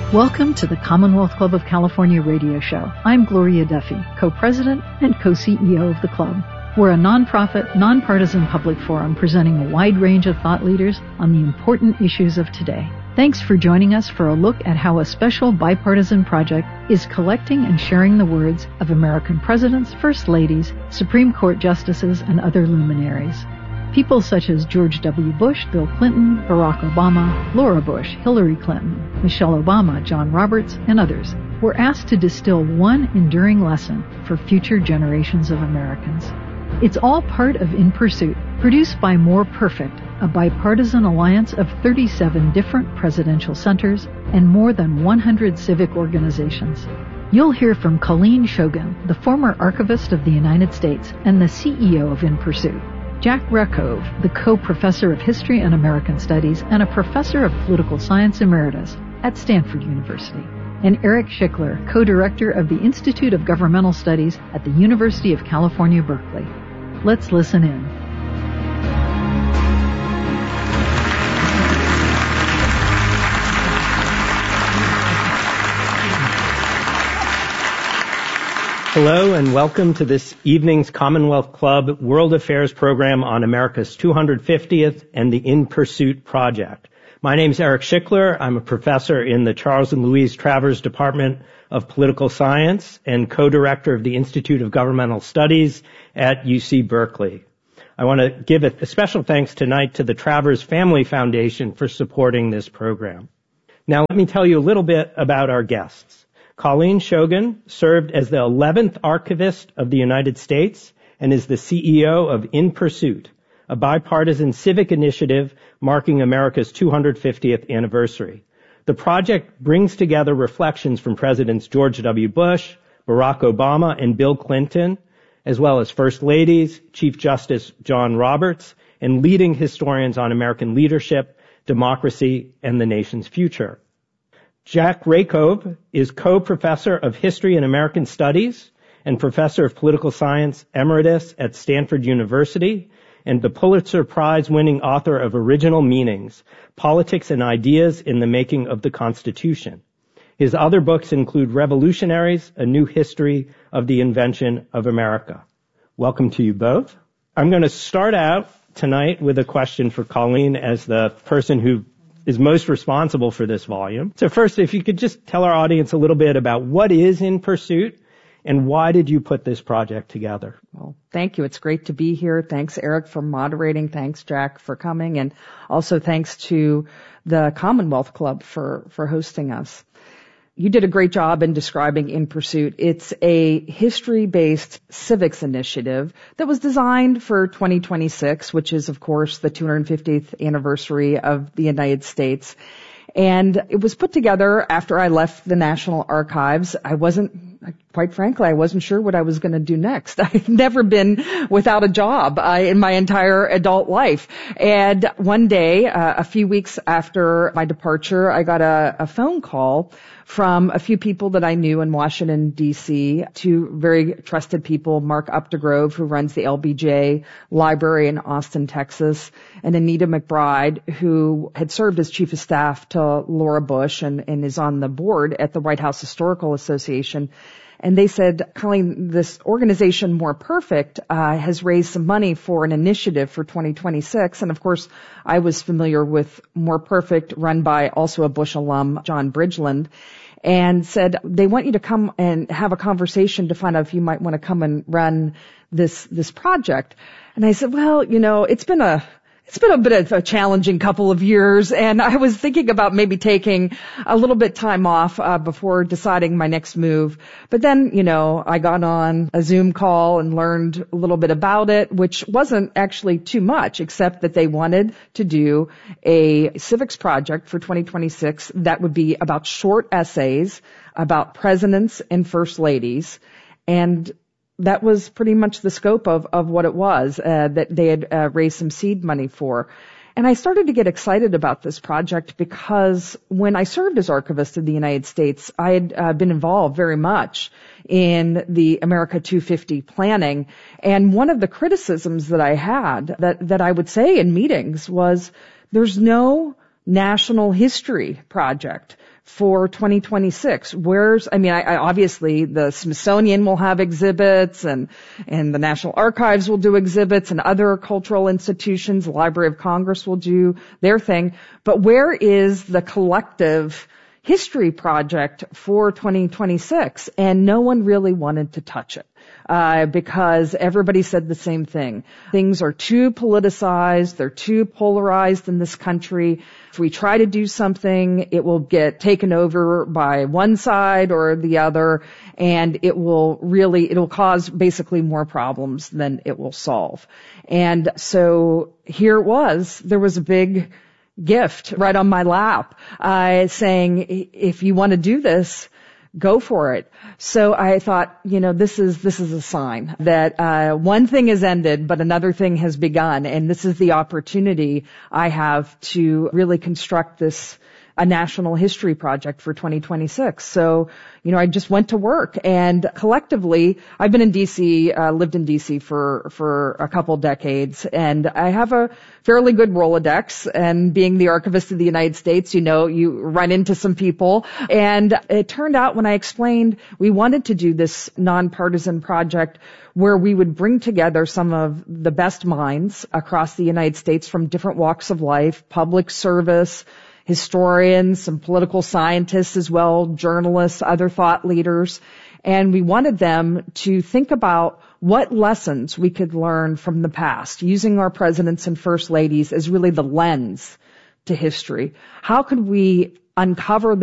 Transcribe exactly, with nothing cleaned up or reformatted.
Welcome to the Commonwealth Club of California radio show. I'm Gloria Duffy, co-president and co-C E O of the club. We're a nonprofit, nonpartisan public forum presenting a wide range of thought leaders on the important issues of today. Thanks for joining us for a look at how a special bipartisan project is collecting and sharing the words of American presidents, first ladies, Supreme Court justices, and other luminaries. People such as George W. Bush, Bill Clinton, Barack Obama, Laura Bush, Hillary Clinton, Michelle Obama, John Roberts, and others were asked to distill one enduring lesson for future generations of Americans. It's all part of In Pursuit, produced by More Perfect, a bipartisan alliance of thirty-seven different presidential centers and more than one hundred civic organizations. You'll hear from Colleen Shogan, the former Archivist of the United States and the C E O of In Pursuit, Jack Rakove, the co-professor of History and American Studies and a professor of Political Science Emeritus at Stanford University, and Eric Schickler, co-director of the Institute of Governmental Studies at the University of California, Berkeley. Let's listen in. Hello and welcome to this evening's Commonwealth Club World Affairs program on America's two hundred fiftieth and the In Pursuit Project. My name is Eric Schickler. I'm a professor in the Charles and Louise Travers Department of Political Science and co-director of the Institute of Governmental Studies at U C Berkeley. I want to give a special thanks tonight to the Travers Family Foundation for supporting this program. Now let me tell you a little bit about our guests. Colleen Shogan served as the eleventh Archivist of the United States and is the C E O of In Pursuit, a bipartisan civic initiative marking America's two hundred fiftieth anniversary. The project brings together reflections from Presidents George W. Bush, Barack Obama, and Bill Clinton, as well as First Ladies, Chief Justice John Roberts, and leading historians on American leadership, democracy, and the nation's future. Jack Rakove is co-professor of History and American Studies and professor of Political Science Emeritus at Stanford University and the Pulitzer Prize-winning author of Original Meanings, Politics and Ideas in the Making of the Constitution. His other books include Revolutionaries, A New History of the Invention of America. Welcome to you both. I'm going to start out tonight with a question for Colleen as the person who is most responsible for this volume. So first, if you could just tell our audience a little bit about what is In Pursuit and why did you put this project together? Well, thank you. It's great to be here. Thanks, Eric, for moderating. Thanks, Jack, for coming. And also thanks to the Commonwealth Club for, for hosting us. You did a great job in describing In Pursuit. It's a history-based civics initiative that was designed for twenty twenty-six, which is, of course, the two hundred fiftieth anniversary of the United States. And it was put together after I left the National Archives. I wasn't, quite frankly, I wasn't sure what I was going to do next. I've never been without a job uh, in my entire adult life. And one day, uh, a few weeks after my departure, I got a, a phone call from a few people that I knew in Washington, D C, two very trusted people, Mark Updegrove, who runs the L B J Library in Austin, Texas, and Anita McBride, who had served as chief of staff to Laura Bush and, and is on the board at the White House Historical Association. And they said, Colleen, this organization More Perfect uh, has raised some money for an initiative for twenty twenty-six. And of course, I was familiar with More Perfect, run by also a Bush alum, John Bridgeland, and said they want you to come and have a conversation to find out if you might want to come and run this this project. And I said, well, you know, it's been a It's been a bit of a challenging couple of years, and I was thinking about maybe taking a little bit time off uh, before deciding my next move. But then, you know, I got on a Zoom call and learned a little bit about it, which wasn't actually too much, except that they wanted to do a civics project for twenty twenty-six that would be about short essays about presidents and first ladies. And that was pretty much the scope of, of what it was uh, that they had uh, raised some seed money for. And I started to get excited about this project because when I served as Archivist of the United States, I had uh, been involved very much in the America two fifty planning. And one of the criticisms that I had that, that I would say in meetings was there's no national history project for twenty twenty-six? Where's, I mean, I, I obviously the Smithsonian will have exhibits and, and the National Archives will do exhibits and other cultural institutions, the Library of Congress will do their thing. But where is the collective history project for twenty twenty-six? And no one really wanted to touch it. Uh, because everybody said the same thing. Things are too politicized, they're too polarized in this country. If we try to do something, it will get taken over by one side or the other, and it will really, it'll cause basically more problems than it will solve. And so here it was, there was a big gift right on my lap, uh, saying, if you want to do this, go for it. So I thought, you know, this is, this is a sign that, uh, one thing has ended, but another thing has begun. And this is the opportunity I have to really construct this, a national history project for twenty twenty-six. So, you know, I just went to work, and collectively, I've been in D C, uh, lived in D C for, for a couple decades, and I have a fairly good Rolodex, and being the Archivist of the United States, you know, you run into some people, and it turned out when I explained we wanted to do this nonpartisan project where we would bring together some of the best minds across the United States from different walks of life, public service, historians, some political scientists as well, journalists, other thought leaders. And we wanted them to think about what lessons we could learn from the past, using our presidents and first ladies as really the lens to history. How could we uncover